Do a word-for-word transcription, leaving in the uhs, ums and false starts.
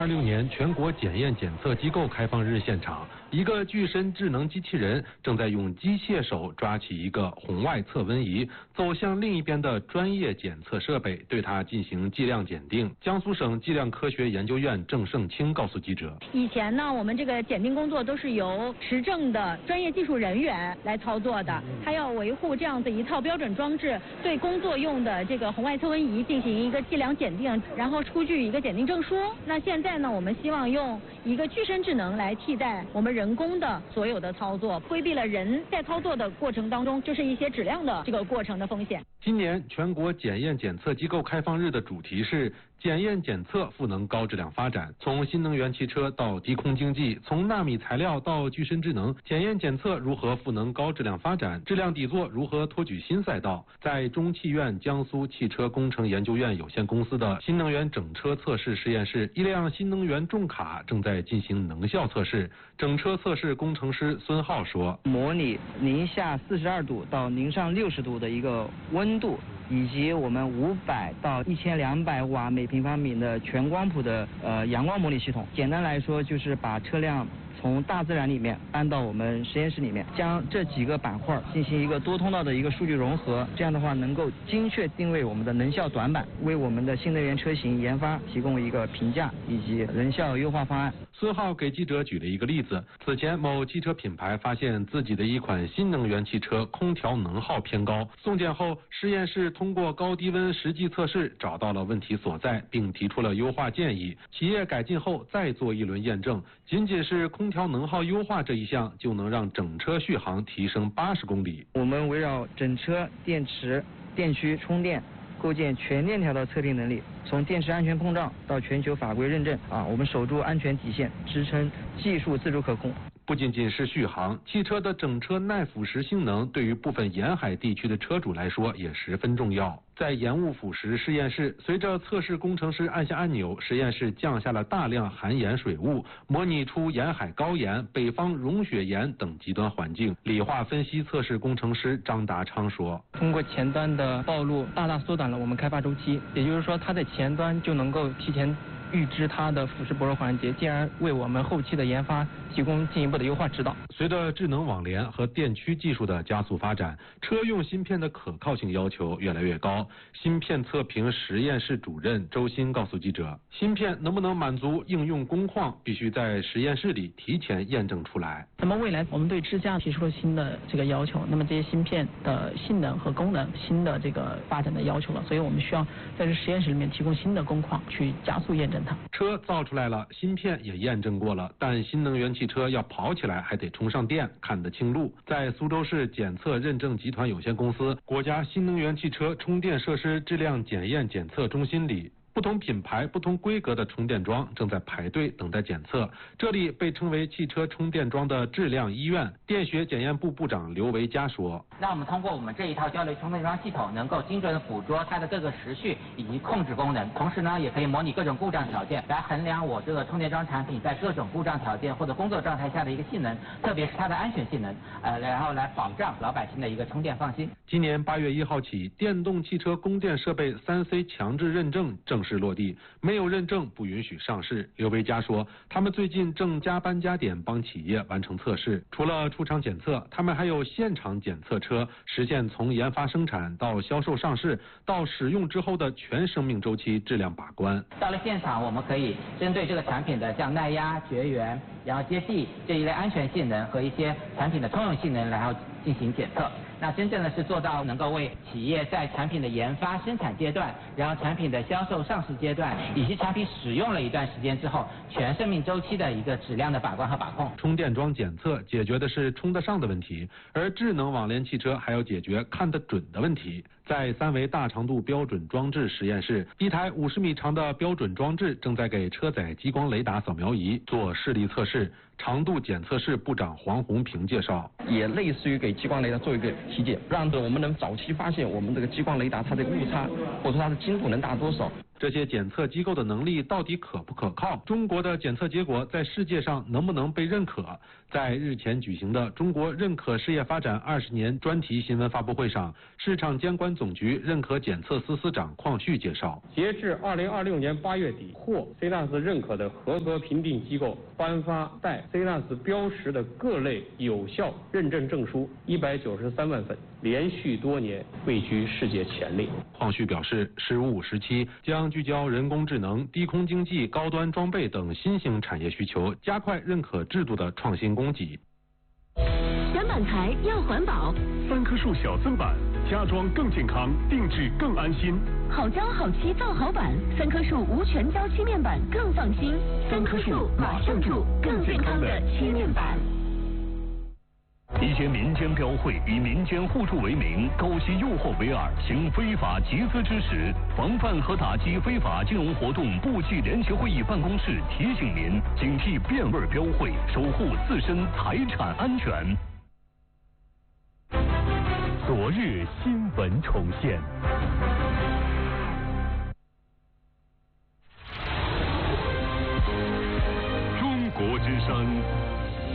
二六年全国检验检测机构开放日现场，一个具身智能机器人正在用机械手抓起一个红外测温仪，走向另一边的专业检测设备，对它进行剂量检定。江苏省剂量科学研究院郑胜清告诉记者， 以前呢，我们这个检定工作都是由持证的专业技术人员来操作的，他要维护这样的一套标准装置，对工作用的这个红外测温仪进行一个剂量检定，然后出具一个检定证书。那现在呢，我们希望用一个具身智能来替代我们人工的所有的操作，规避了人在操作的过程当中就是一些质量的这个过程的风险。 今年全国检验检测机构开放日的主题是检验检测赋能高质量发展，从新能源汽车到低空经济，从纳米材料到具身智能，检验检测如何赋能高质量发展，质量底座如何托举新赛道。在中汽院江苏汽车工程研究院有限公司的新能源整车测试实验室，一辆新能源重卡正在进行能效测试。整车测试工程师孙浩说， 模拟零下四十二度到零上六十度的一个温度，以及我们五百到一千两百瓦每平方米的全光谱的呃阳光模拟系统。简单来说，就是把车辆从大自然里面搬到我们实验室里面，将这几个板块进行一个多通道的一个数据融合，这样的话能够精确定位我们的能效短板，为我们的新能源车型研发提供一个评价以及能效优化方案。 孙浩给记者举了一个例子，此前某汽车品牌发现自己的一款新能源汽车空调能耗偏高，送检后实验室通过高低温实际测试找到了问题所在，并提出了优化建议。企业改进后再做一轮验证，仅仅是空调能耗优化这一项就能让整车续航提升八十公里。 我们围绕整车、电池、电驱、充电，构建全链条的测评能力，从电池安全碰撞到全球法规认证啊，我们守住安全底线，支撑技术自主可控。 不仅仅是续航，汽车的整车耐腐蚀性能对于部分沿海地区的车主来说也十分重要。在盐雾腐蚀实验室，随着测试工程师按下按钮，实验室降下了大量含盐水雾，模拟出沿海高盐、北方融雪盐等极端环境。理化分析测试工程师张达昌说， 通过前端的暴露，大大缩短了我们开发周期，也就是说它在前端就能够提前预知它的腐蚀薄弱环节，进而为我们后期的研发提供进一步的优化指导。 随着智能网联和电驱技术的加速发展，车用芯片的可靠性要求越来越高。芯片测评实验室主任周鑫告诉记者，芯片能不能满足应用工况，必须在实验室里提前验证出来。 那么未来我们对支架提出了新的这个要求，那么这些芯片的性能和功能新的这个发展的要求了，所以我们需要在这实验室里面提供新的工况去加速验证它。 车造出来了，芯片也验证过了，但新能源汽车要跑起来还得充上电，看得清路。在苏州市检测认证集团有限公司国家新能源汽车充电设施质量检验检测中心里，不同品牌、不同规格的充电桩正在排队等待检测。这里被称为汽车充电桩的质量医院。电学检验部部长刘维佳说：“ 那我们通过我们这一套交流充电桩系统，能够精准的捕捉它的各个时序以及控制功能，同时呢，也可以模拟各种故障条件，来衡量我这个充电桩产品在各种故障条件或者工作状态下的一个性能，特别是它的安全性能，呃，然后来保障老百姓的一个充电放心。” 今年八月一号起，电动汽车供电设备三 C 强制认证正式落地，没有认证不允许上市。刘维佳说，他们最近正加班加点帮企业完成测试，除了出厂检测，他们还有现场检测车，实现从研发生产到销售上市到使用之后的全生命周期质量把关。 到了现场，我们可以针对这个产品的像耐压、绝缘、然后接地这一类安全性能和一些产品的通用性能，然后进行检测。那真正的是做到能够为企业在产品的研发生产阶段，然后产品的销售上市阶段，以及产品使用了一段时间之后，全生命周期的一个质量的把关和把控。 充电桩检测解决的是充得上的问题，而智能网联汽车还要解决看得准的问题。在三维大长度标准装置实验室，一台五十米长的标准装置正在给车载激光雷达扫描仪做视力测试。长度检测室部长黄红平介绍， 也类似于给激光雷达做一个体检，让我们能早期发现我们这个激光雷达它的误差或者它的精度能达多少。 这些检测机构的能力到底可不可靠？中国的检测结果在世界上能不能被认可？在日前举行的中国认可事业发展二十年专题新闻发布会上，市场监管总局认可检测司司长邝旭介绍， 截至二零二六年八月底，获 C N A S 认可的合格评定机构颁发带 C N A S 标识的各类有效认证证书一百九十三万份，连续多年位居世界前列。 邝旭表示，十五五时期将聚焦人工智能、低空经济、高端装备等新兴产业需求，加快认可制度的创新供给。 选板材要环保， 三棵树小增板，家装更健康，定制更安心。 好胶好漆造好板，三棵树无全胶漆面板更放心。三棵树马上住更健康的漆面板。 一些民间标会以民间互助为名，勾结诱惑为饵，行非法集资之实。防范和打击非法金融活动部际联席会议办公室提醒您，警惕变味标会，守护自身财产安全。昨日新闻重现。中国之声。